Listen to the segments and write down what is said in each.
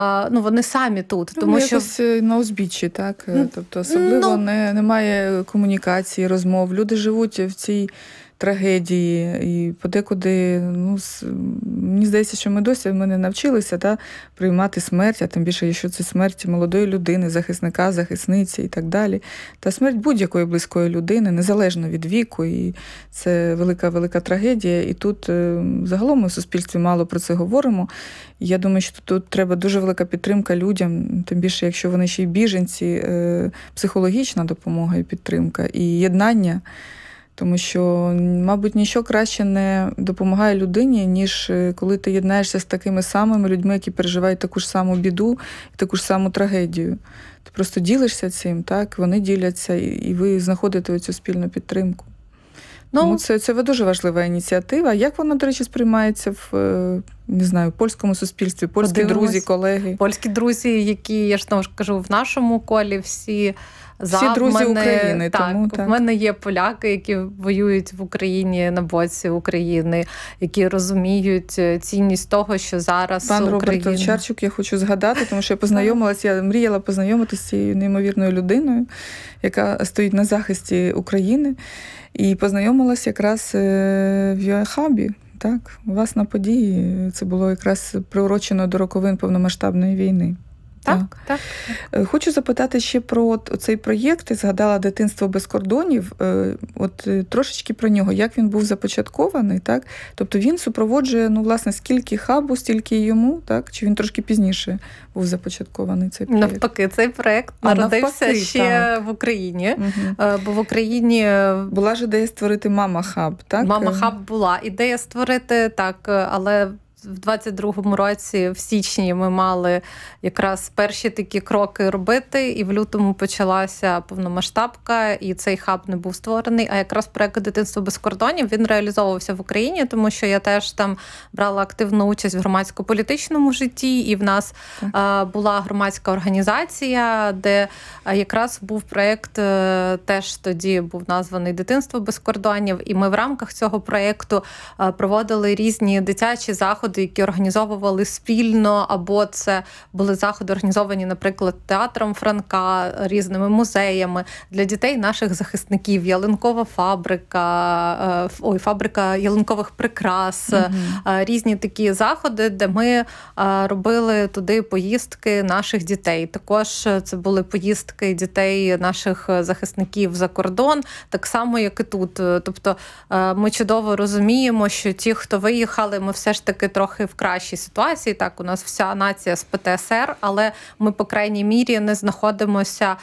вони самі тут. Тому що якось на узбіччі, так? Тобто особливо немає комунікації, розмов. Люди живуть в цій трагедії, і подекуди, мені здається, що ми не навчилися приймати смерть, а тим більше, якщо це смерть молодої людини, захисника, захисниці і так далі. Та смерть будь-якої близької людини, незалежно від віку, і це велика трагедія. І тут загалом ми в суспільстві мало про це говоримо. І я думаю, що тут треба дуже велика підтримка людям, тим більше, якщо вони ще й біженці, психологічна допомога і підтримка, і єднання. Тому що, мабуть, нічого краще не допомагає людині, ніж коли ти єднаєшся з такими самими людьми, які переживають таку ж саму біду і таку ж саму трагедію. Ти просто ділишся цим, так? Вони діляться, і ви знаходите цю спільну підтримку. Тому це дуже важлива ініціатива. Як вона, до речі, сприймається в польському суспільстві, польські друзі, колеги? Польські друзі, які, я ж знову ж кажу, в нашому колі всі друзі України. Так, в мене є поляки, які воюють в Україні на боці України, які розуміють цінність того, що зараз Пан Україна... Роберт Овчарчук я хочу згадати, тому що я мріяла познайомитися з цією неймовірною людиною, яка стоїть на захисті України, і познайомилася якраз в ЮАХабі. Так, у вас на події. Це було якраз приурочено до роковин повномасштабної війни. Так. Хочу запитати ще про цей проєкт. Ти згадала «Дитинство без кордонів». Трошечки про нього. Як він був започаткований, так? Тобто він супроводжує, власне, скільки хабу, стільки й йому, так? Чи він трошки пізніше був започаткований цей проєкт? Навпаки, цей проєкт народився ще в Україні. Бо в Україні... Була ж ідея створити «Мама-хаб», так? «Мама-хаб» була ідея створити, так, але... В 22-му році, в січні, ми мали якраз перші такі кроки робити, і в лютому почалася повномасштабка, і цей хаб не був створений. А якраз проєкт «Дитинство без кордонів» він реалізовувався в Україні, тому що я теж там брала активну участь в громадсько-політичному житті, і в нас була громадська організація, де якраз був проєкт, теж тоді був названий «Дитинство без кордонів», і ми в рамках цього проєкту проводили різні дитячі заходи, які організовували спільно, або це були заходи організовані, наприклад, театром Франка, різними музеями для дітей наших захисників. Ялинкова фабрика, фабрика ялинкових прикрас, різні такі заходи, де ми робили туди поїздки наших дітей. Також це були поїздки дітей наших захисників за кордон, так само, як і тут. Тобто ми чудово розуміємо, що ті, хто виїхали, ми все ж таки трохи в кращій ситуації. Так, у нас вся нація з ПТСР, але ми, по крайній мірі, не знаходимося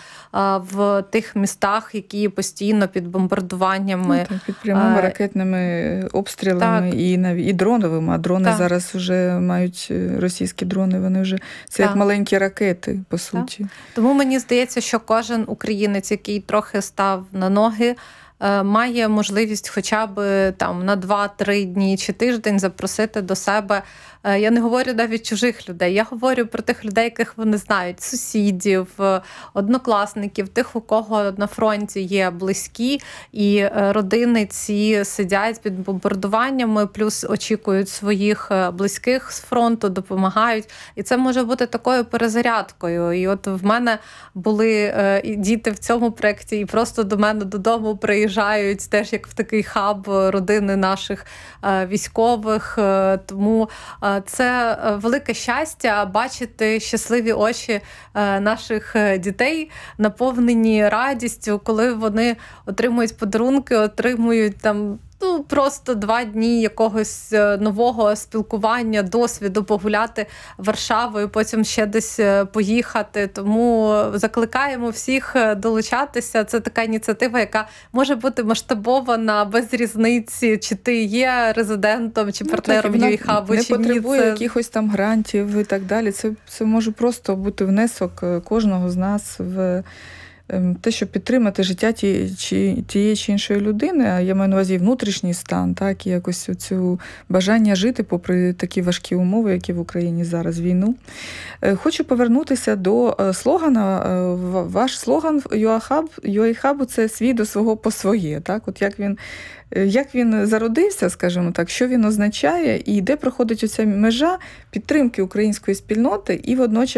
в тих містах, які постійно під бомбардуваннями. Під прямими ракетними обстрілами і дроновими. А дрони зараз вже мають російські дрони, вони вже це як маленькі ракети, по суті. Тому мені здається, що кожен українець, який трохи став на ноги, має можливість хоча б на 2-3 дні чи тиждень запросити до себе, я не говорю навіть чужих людей, я говорю про тих людей, яких вони знають, сусідів, однокласників, тих, у кого на фронті є близькі, і родини ці сидять під бомбардуваннями, плюс очікують своїх близьких з фронту, допомагають. І це може бути такою перезарядкою. І от в мене були діти в цьому проєкті, і просто до мене додому приїжджають, теж як в такий хаб родини наших військових. Тому це велике щастя бачити щасливі очі наших дітей, наповнені радістю, коли вони отримують подарунки, отримують просто 2 дні якогось нового спілкування, досвіду, погуляти Варшавою, потім ще десь поїхати. Тому закликаємо всіх долучатися. Це така ініціатива, яка може бути масштабована без різниці, чи ти є резидентом, чи партнером ЮІХабу, чи ні. Не потребує якихось там грантів і так далі. Це може просто бути внесок кожного з нас в те, щоб підтримати життя тієї чи іншої людини, а я маю на увазі внутрішній стан, так, і якось оцю бажання жити попри такі важкі умови, які в Україні зараз, війну. Хочу повернутися до слогана. Ваш слоган UA-хабу – це «свій до свого по своє». Так? От як він зародився, скажімо так, що він означає і де проходить оця межа підтримки української спільноти і водночас